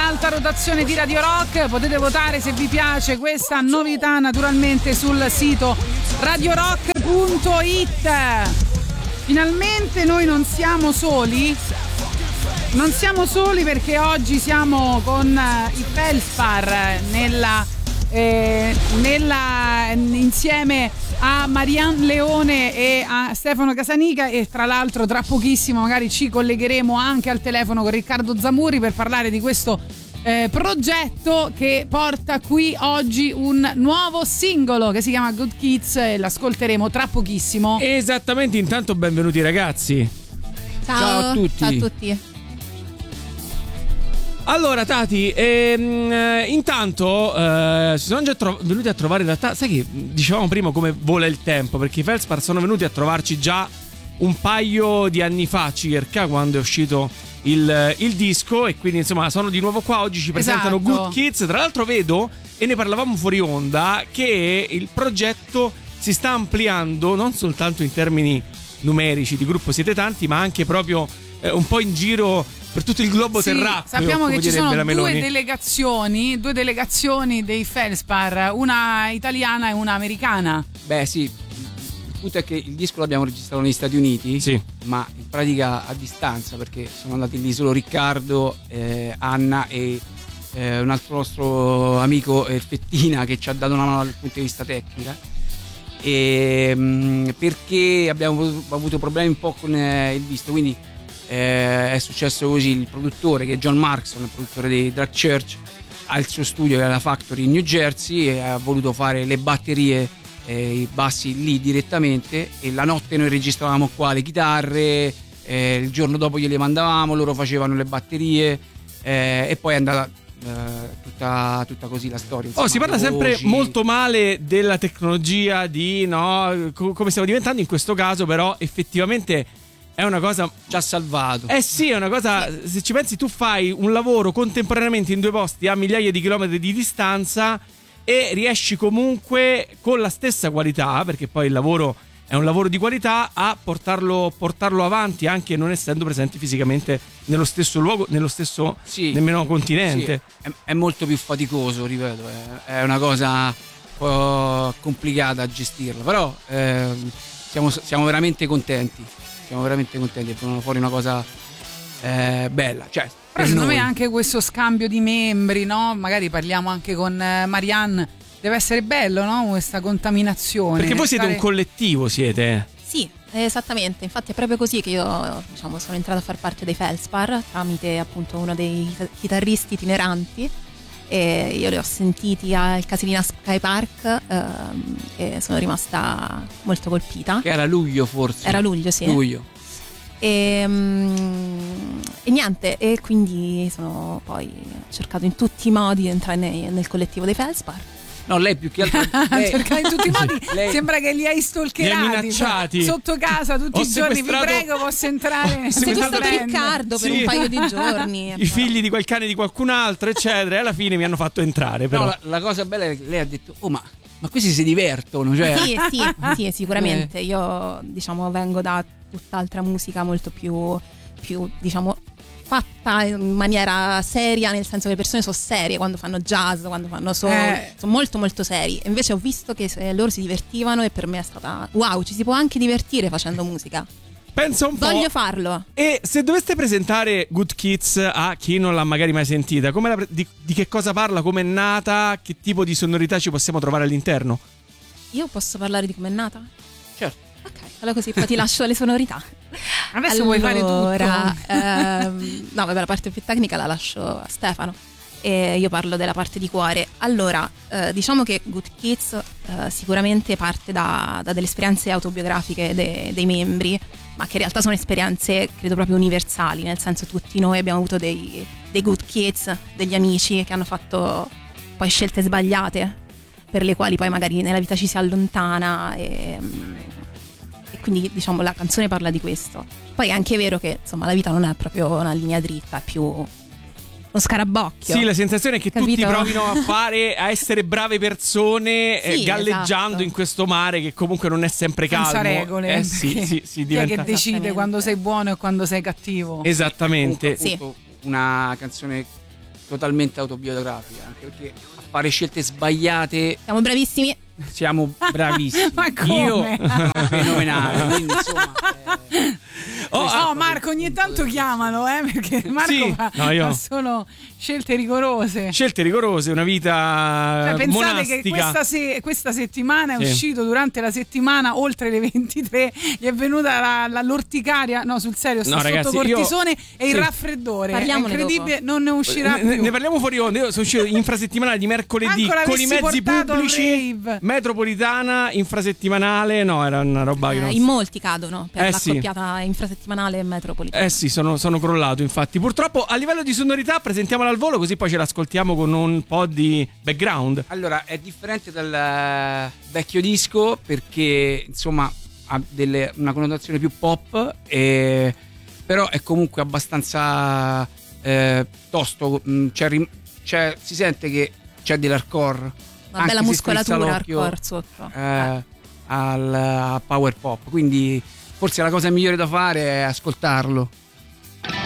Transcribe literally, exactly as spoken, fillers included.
alta rotazione di Radio Rock. Potete votare se vi piace questa novità naturalmente sul sito radio rock punto it. Finalmente noi non siamo soli. Non siamo soli perché oggi siamo con i Felspar nella, eh, nella insieme a Marianne Leone e a Stefano Casanica, e tra l'altro tra pochissimo magari ci collegheremo anche al telefono con Riccardo Zamuri per parlare di questo eh, progetto che porta qui oggi un nuovo singolo che si chiama Good Kids e l'ascolteremo tra pochissimo. Esattamente, intanto benvenuti ragazzi. Ciao, ciao a tutti. Ciao a tutti. Allora Tati, ehm, intanto eh, si sono già tro- venuti a trovare in realtà, sai che dicevamo prima come vola il tempo, perché i Felspar sono venuti a trovarci già un paio di anni fa circa, quando è uscito il, il disco, e quindi insomma sono di nuovo qua, oggi ci presentano esatto. Good Kids. Tra l'altro vedo, e ne parlavamo fuori onda, che il progetto si sta ampliando non soltanto in termini numerici, di gruppo siete tanti, ma anche proprio eh, un po' in giro per tutto il globo sì, terracqueo. Sappiamo che ci sono due Meloni. delegazioni, due delegazioni dei Felspar, una italiana e una americana. Beh sì, il punto è che il disco l'abbiamo registrato negli Stati Uniti, sì, ma in pratica a distanza, perché sono andati lì solo Riccardo, eh, Anna e eh, un altro nostro amico, eh, Fettina, che ci ha dato una mano dal punto di vista tecnico, e, mh, perché abbiamo avuto problemi un po' con eh, il disco, quindi Eh, è successo così. Il produttore, che è John Markson, il produttore di Drag Church, ha il suo studio che è la Factory in New Jersey e ha voluto fare le batterie e i bassi lì direttamente, e la notte noi registravamo qua le chitarre, eh, il giorno dopo gliele mandavamo, loro facevano le batterie, eh, e poi è andata eh, tutta, tutta così la storia. Insomma, oh, si parla sempre voci. molto male della tecnologia, di no, co- come stiamo diventando in questo caso, però effettivamente è una cosa, ci ha salvato. Eh sì, è una cosa, se ci pensi tu fai un lavoro contemporaneamente in due posti a migliaia di chilometri di distanza e riesci comunque con la stessa qualità, perché poi il lavoro è un lavoro di qualità, a portarlo, portarlo avanti anche non essendo presenti fisicamente nello stesso luogo, nello stesso sì, nemmeno continente. Sì, è, è molto più faticoso, ripeto, è, è una cosa un po' complicata a gestirla, però eh, siamo, siamo veramente contenti. Siamo veramente contenti, è venuta fuori una cosa eh, bella. Cioè, però secondo me anche questo scambio di membri, no? Magari parliamo anche con eh, Marianne, deve essere bello, no? Questa contaminazione. Perché voi siete stare... un collettivo, siete? Sì, esattamente, infatti è proprio così che io, diciamo, sono entrata a far parte dei Felspar tramite appunto uno dei chitarristi itineranti, e io li ho sentiti al Casilina Sky Park ehm, e sono rimasta molto colpita. Che era luglio forse. Era luglio, sì. Luglio. E, mm, e niente, e quindi sono poi cercato in tutti i modi di entrare nei, nel collettivo dei Felspar. No, lei più che altro lei... cercare in tutti i modi. lei... Sembra che li hai stalkerati, li hai minacciati sotto casa tutti ho i giorni. Vi sequestrato... prego, posso entrare? Ho sequestrato Riccardo per sì. un paio di giorni. I figli di quel cane di qualcun altro, eccetera, e alla fine mi hanno fatto entrare. Però no, la, la cosa bella è che lei ha detto: oh, ma, ma questi si divertono, cioè... sì, sì, sì, sicuramente. Io, diciamo, vengo da tutt'altra musica molto più, più diciamo, fatta in maniera seria, nel senso che le persone sono serie quando fanno jazz, quando fanno soul, eh. sono molto molto seri. E invece ho visto che loro si divertivano, e per me è stata wow, ci si può anche divertire facendo musica. pensa un po'. Voglio farlo. E se doveste presentare Good Kids a chi non l'ha magari mai sentita, come la, di, di che cosa parla, come è nata, che tipo di sonorità ci possiamo trovare all'interno? Io posso parlare di come è nata? Certo. Ok, allora così poi ti lascio le sonorità. Adesso allora, vuoi fare tutto? Ehm, no, vabbè, la parte più tecnica la lascio a Stefano e io parlo della parte di cuore. Allora, eh, diciamo che Good Kids eh, sicuramente parte da, da delle esperienze autobiografiche de, dei membri, ma che in realtà sono esperienze credo proprio universali, nel senso tutti noi abbiamo avuto dei, dei Good Kids, degli amici che hanno fatto poi scelte sbagliate, per le quali poi magari nella vita ci si allontana e, e quindi diciamo la canzone parla di questo. Poi è anche vero che insomma la vita non è proprio una linea dritta, è più uno scarabocchio. Sì, la sensazione è che Capito? tutti provino a fare, a essere brave persone, sì, eh, galleggiando esatto. in questo mare che comunque non è sempre calmo. Senza regole. Eh sì, sì, sì, Chi è diventa... che decide quando sei buono e quando sei cattivo? Esattamente. Comunque, appunto, una canzone totalmente autobiografica, anche perché a fare scelte sbagliate Siamo bravissimi. siamo bravissimi. Ma come? Io sono fenomenale, quindi insomma eh, Oh, questo oh, è Marco, ogni tanto chiamalo, eh, perché Marco Sì, fa, no, io- fa solo scelte rigorose. Scelte rigorose, una vita Cioè, pensate monastica. che questa, se- questa settimana è Sì. uscito durante la settimana oltre le ventitré, gli è venuta la, la- l'orticaria, no sul serio, sta No, sotto ragazzi, cortisone e il sì. raffreddore. È Parliamone incredibile, non ne uscirà Ne, più. ne parliamo fuori onda. Io sono uscito infrasettimanale di mercoledì Ancora con i avessi mezzi portato al pubblici, rave. metropolitana, infrasettimanale. No, era una roba che Eh, non in molti cadono per Eh, la sì. coppiata infrasettimanale e metropolitana. Eh sì, sono, sono crollato infatti. Purtroppo a livello di sonorità presentiamola al volo, così poi ce l'ascoltiamo con un po' di background. allora è differente dal eh, vecchio disco perché insomma ha delle- una connotazione più pop, e, però è comunque abbastanza eh, tosto, mh, c'è rim- c'è- si sente che c'è dell'hardcore, Una anche bella se muscolatura strizza l'occhio, hardcore sotto. eh, al, a power pop, quindi forse la cosa migliore da fare è ascoltarlo.